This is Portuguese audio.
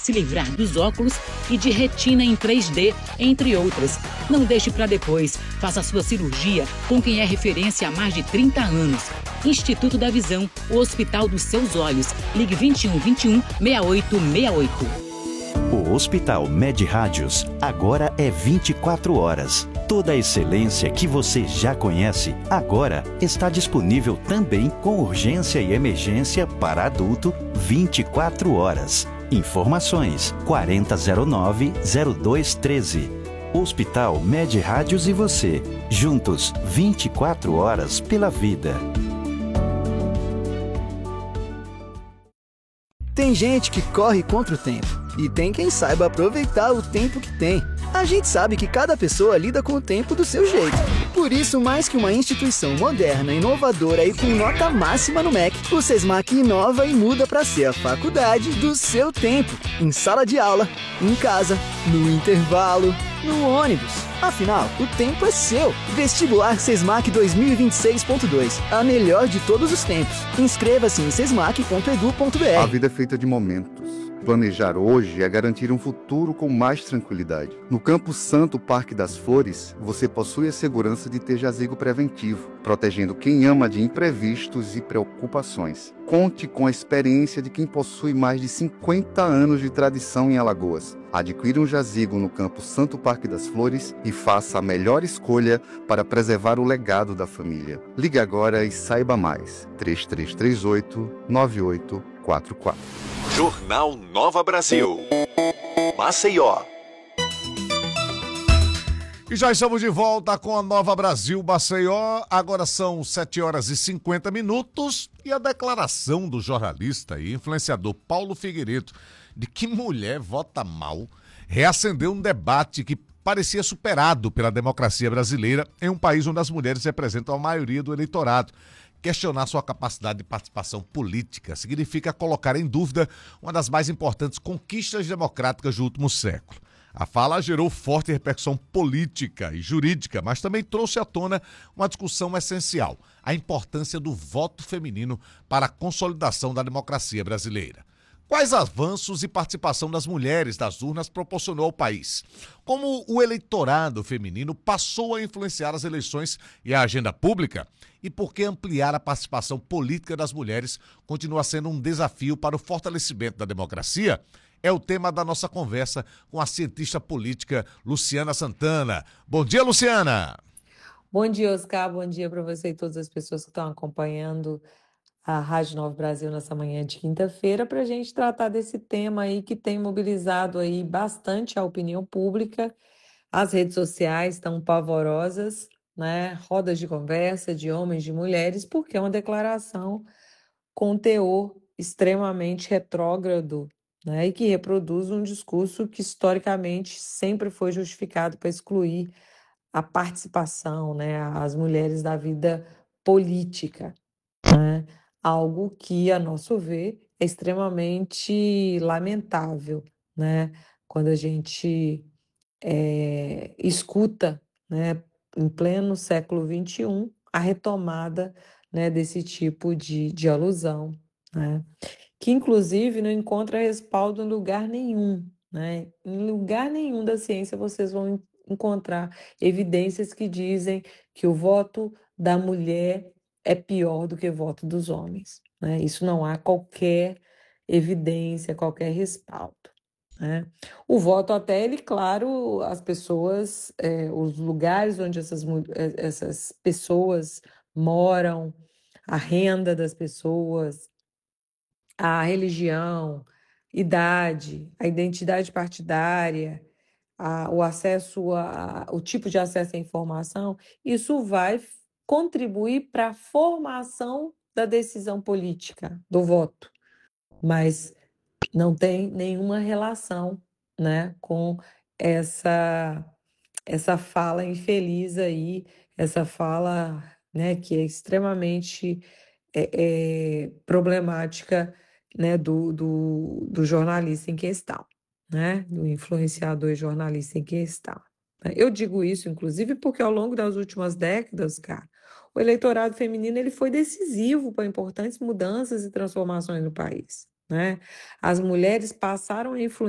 se livrar dos óculos e de retina em 3D, entre outras. Não deixe para depois. Faça sua cirurgia com quem é referência há mais de 30 anos. Instituto da Visão, o Hospital dos Seus Olhos. Ligue 21 21 6868. O Hospital Med Rádios agora é 24 horas. Toda a excelência que você já conhece, agora está disponível também com urgência e emergência para adulto 24 horas. Informações 4009-0213. Hospital Med Rádios e você, juntos 24 horas pela vida. Tem gente que corre contra o tempo e tem quem saiba aproveitar o tempo que tem. A gente sabe que cada pessoa lida com o tempo do seu jeito. Por isso, mais que uma instituição moderna, inovadora e com nota máxima no MEC, o SESMAC inova e muda para ser a faculdade do seu tempo. Em sala de aula, em casa, no intervalo, no ônibus. Afinal, o tempo é seu. Vestibular SESMAC 2026.2. A melhor de todos os tempos. Inscreva-se em sesmac.edu.br. A vida é feita de momentos. Planejar hoje é garantir um futuro com mais tranquilidade. No Campo Santo Parque das Flores, você possui a segurança de ter jazigo preventivo, protegendo quem ama de imprevistos e preocupações. Conte com a experiência de quem possui mais de 50 anos de tradição em Alagoas. Adquira um jazigo no Campo Santo Parque das Flores e faça a melhor escolha para preservar o legado da família. Ligue agora e saiba mais. 3338-9844. Jornal Nova Brasil. Maceió. E já estamos de volta com a Nova Brasil Maceió. Agora são 7h50 e a declaração do jornalista e influenciador Paulo Figueiredo de que mulher vota mal reacendeu um debate que parecia superado pela democracia brasileira em um país onde as mulheres representam a maioria do eleitorado. Questionar sua capacidade de participação política significa colocar em dúvida uma das mais importantes conquistas democráticas do último século. A fala gerou forte repercussão política e jurídica, mas também trouxe à tona uma discussão essencial: a importância do voto feminino para a consolidação da democracia brasileira. Quais avanços e participação das mulheres das urnas proporcionou ao país? Como o eleitorado feminino passou a influenciar as eleições e a agenda pública? E por que ampliar a participação política das mulheres continua sendo um desafio para o fortalecimento da democracia? É o tema da nossa conversa com a cientista política Luciana Santana. Bom dia, Luciana! Bom dia, Oscar. Bom dia para você e todas as pessoas que estão acompanhando a Rádio Nova Brasil nessa manhã de quinta-feira, para a gente tratar desse tema aí que tem mobilizado aí bastante a opinião pública. As redes sociais estão pavorosas, né? Rodas de conversa de homens, de mulheres, porque é uma declaração com teor extremamente retrógrado, né? E que reproduz um discurso que historicamente sempre foi justificado para excluir a participação, né? As mulheres da vida política, né? Algo que, a nosso ver, é extremamente lamentável, né? Quando a gente escuta, né, em pleno século XXI, a retomada, né, desse tipo de alusão, né? Que, inclusive, não encontra respaldo em lugar nenhum, né? Em lugar nenhum da ciência vocês vão encontrar evidências que dizem que o voto da mulher é pior do que o voto dos homens, né? Isso não há qualquer evidência, qualquer respaldo, né? O voto até ele, claro, as pessoas, os lugares onde essas pessoas moram, a renda das pessoas, a religião, idade, a identidade partidária, o acesso o tipo de acesso à informação, isso vai contribuir para a formação da decisão política, do voto, mas não tem nenhuma relação, né, com essa fala infeliz aí, essa fala, né, que é extremamente problemática, né, do jornalista em questão, né, do influenciador e jornalista em questão. Eu digo isso, inclusive, porque ao longo das últimas décadas, cara, o eleitorado feminino ele foi decisivo para importantes mudanças e transformações no país, né? As mulheres passaram a influenciar